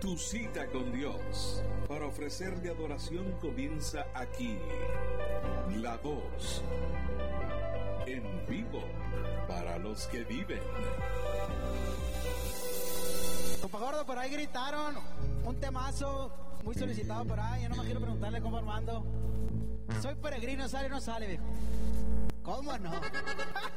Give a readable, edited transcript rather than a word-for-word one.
Tu cita con Dios para ofrecerle adoración comienza aquí. La Voz. En vivo para los que viven. Compa Gordo, por ahí gritaron un temazo muy solicitado por ahí. Yo no me quiero preguntarle cómo Armando. Soy peregrino, ¿sale o no sale, viejo? ¿Cómo no?